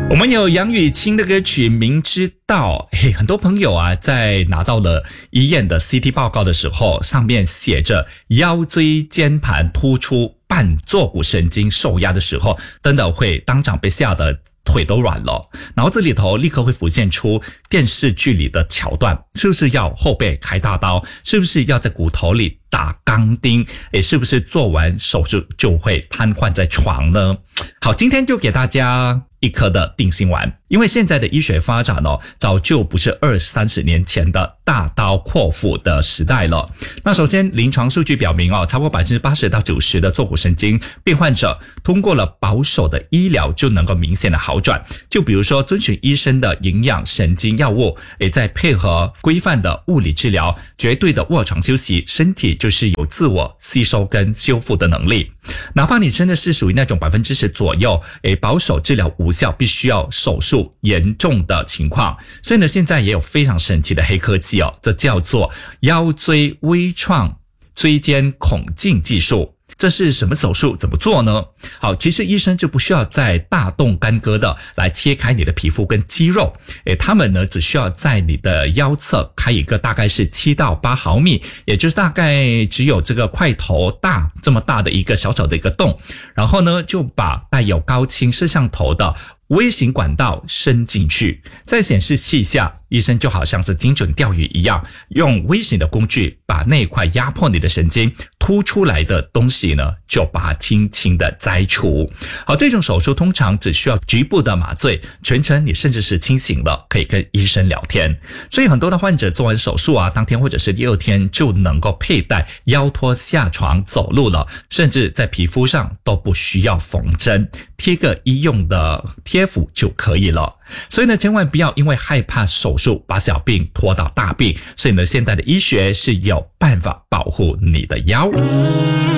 我们有杨雨清的歌曲《明知道》，很多朋友啊，在拿到了医院的 CT 报告的时候，上面写着腰椎间盘突出半坐骨神经受压的时候，真的会当场被吓得腿都软了，脑子里头立刻会浮现出电视剧里的桥段，是不是要后背开大刀，是不是要在骨头里打钢钉，是不是做完手术就会瘫痪在床呢？好，今天就给大家一颗的定心丸，因为现在的医学发展早就不是20-30年前的大刀阔斧的时代了。那首先临床数据表明超过80%到90%的坐骨神经病患者通过了保守的医疗就能够明显的好转，就比如说遵循医生的营养神经药物，再配合规范的物理治疗，绝对的卧床休息，身体就是有自我吸收跟修复的能力。哪怕你真的是属于那种10%左右保守治疗无效，必须要手术严重的情况，所以呢，现在也有非常神奇的黑科技这叫做腰椎微创椎间孔镜技术。这是什么手术？怎么做呢？好，其实医生就不需要再大动干戈的来切开你的皮肤跟肌肉，他们呢只需要在你的腰侧开一个大概是7到8毫米，也就是大概只有这个块头大这么大的一个小小的一个洞，然后呢就把带有高清摄像头的微型管道伸进去，在显示器下，医生就好像是精准钓鱼一样，用微型的工具把那块压迫你的神经凸出来的东西呢，就把它轻轻的摘除。好，这种手术通常只需要局部的麻醉，全程你甚至是清醒了，可以跟医生聊天。所以很多的患者做完手术当天或者是第2天就能够佩戴腰托下床走路了，甚至在皮肤上都不需要缝针，贴个医用的贴符就可以了。所以呢，千万不要因为害怕手术把小病拖到大病，所以呢，现代的医学是有办法保护你的腰。